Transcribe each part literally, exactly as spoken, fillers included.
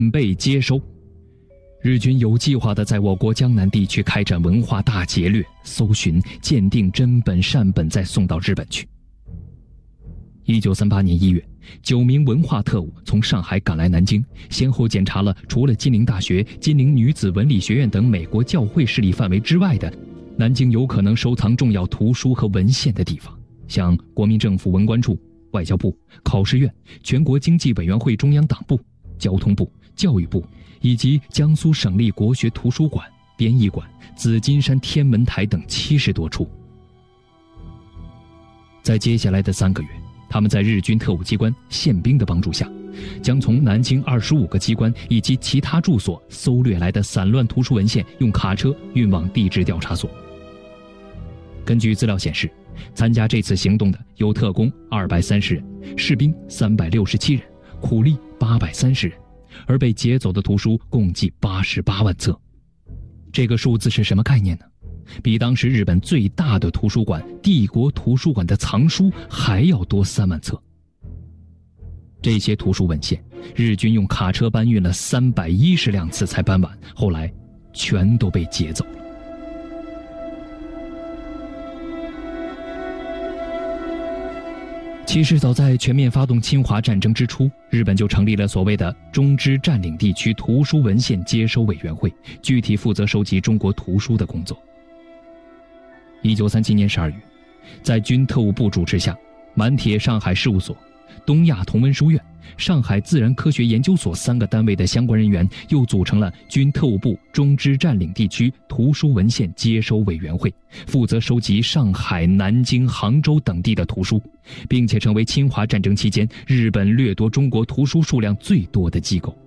备接收。日军有计划地在我国江南地区开展文化大劫掠，搜寻鉴定真本善本，再送到日本去。一九三八年一月，九名文化特务从上海赶来南京，先后检查了除了金陵大学、金陵女子文理学院等美国教会势力范围之外的南京有可能收藏重要图书和文献的地方，像国民政府文官处、外交部、考试院、全国经济委员会中央党部、交通部、教育部以及江苏省立国学图书馆、编译馆、紫金山天文台等七十多处。在接下来的三个月，他们在日军特务机关、宪兵的帮助下，将从南京二十五个机关以及其他住所搜掠来的散乱图书文献用卡车运往地质调查所。根据资料显示，参加这次行动的有特工二百三十人，士兵三百六十七人，苦力八百三十人，而被劫走的图书共计八十八万册。这个数字是什么概念呢？比当时日本最大的图书馆帝国图书馆的藏书还要多三万册。这些图书文献，日军用卡车搬运了三百一十辆次才搬完，后来全都被劫走了。其实早在全面发动侵华战争之初，日本就成立了所谓的中支占领地区图书文献接收委员会，具体负责收集中国图书的工作。一九三七年十二月，在军特务部主持下，满铁上海事务所、东亚同文书院、上海自然科学研究所三个单位的相关人员又组成了军特务部中支占领地区图书文献接收委员会，负责收集上海、南京、杭州等地的图书，并且成为侵华战争期间日本掠夺中国图书数量最多的机构。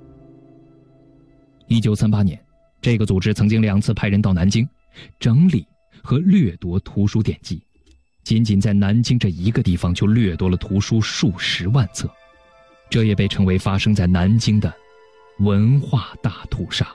一九三八年，这个组织曾经两次派人到南京整理和掠夺图书典籍，仅仅在南京这一个地方就掠夺了图书数十万册，这也被称为发生在南京的文化大屠杀。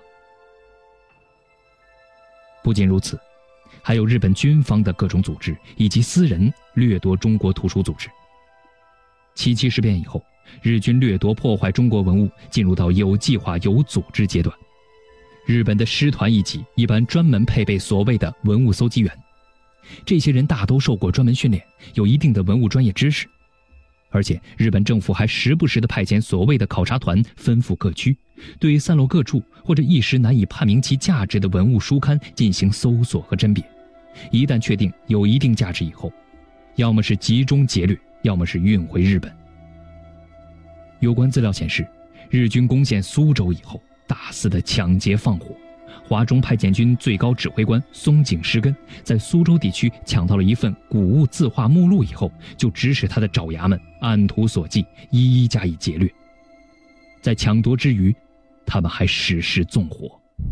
不仅如此，还有日本军方的各种组织以及私人掠夺中国图书组织。七七事变以后，日军掠夺破坏中国文物进入到有计划有组织阶段。日本的师团一级一般专门配备所谓的文物搜集员，这些人大都受过专门训练，有一定的文物专业知识，而且日本政府还时不时地派遣所谓的考察团奔赴各区，对散落各处或者一时难以判明其价值的文物书刊进行搜索和甄别，一旦确定有一定价值以后，要么是集中劫掠，要么是运回日本。有关资料显示，日军攻陷苏州以后，大肆的抢劫放火，华中派遣军最高指挥官松井石根在苏州地区抢到了一份古物字画目录以后，就指使他的爪牙们按图索骥，一一加以劫掠。在抢夺之余，他们还实施纵火。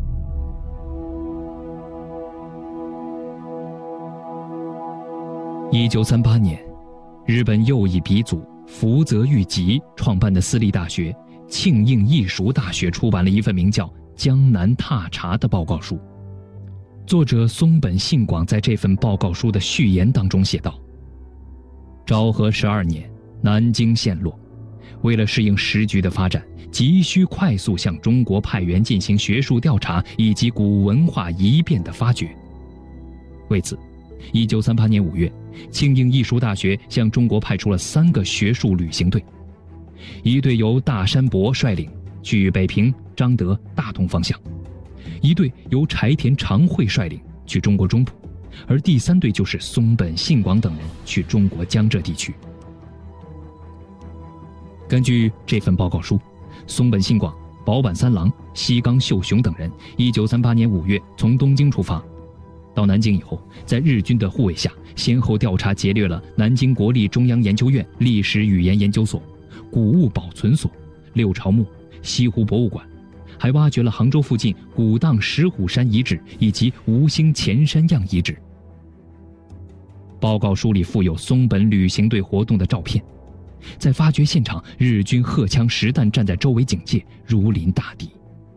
一九三八年，日本右翼鼻祖福泽谕吉创办的私立大学庆应义塾大学出版了一份名叫《江南踏查》的报告书。作者松本信广在这份报告书的序言当中写道：昭和十二年，南京陷落，为了适应时局的发展，急需快速向中国派员进行学术调查以及古文化疑变的发掘。为此，一九三八年五月，庆应义塾大学向中国派出了三个学术旅行队，一队由大山伯率领，去北平、彰德、大同方向；一队由柴田长惠率领，去中国中部；而第三队就是松本信广等人去中国江浙地区。根据这份报告书，松本信广、保坂三郎、西冈秀雄等人一九三八年五月从东京出发，到南京以后，在日军的护卫下，先后调查劫掠了南京国立中央研究院历史语言研究所、古物保存所、六朝墓、西湖博物馆，还挖掘了杭州附近古荡石虎山遗址以及吴兴前山样遗址。报告书里附有松本旅行队活动的照片，在发掘现场，日军荷枪实弹站在周围警戒，如临大敌。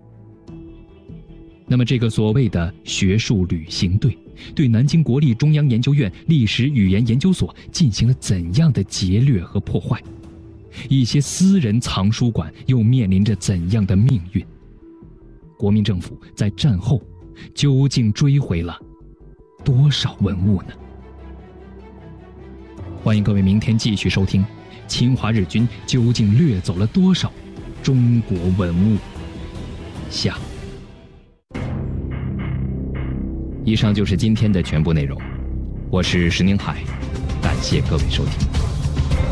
那么这个所谓的学术旅行队对南京国立中央研究院历史语言研究所进行了怎样的劫掠和破坏？ 一些私人藏书馆又面临着怎样的命运？国民政府在战后究竟追回了多少文物呢？欢迎各位明天继续收听侵华日军究竟掠走了多少中国文物下。以上就是今天的全部内容，我是石宁海，感谢各位收听。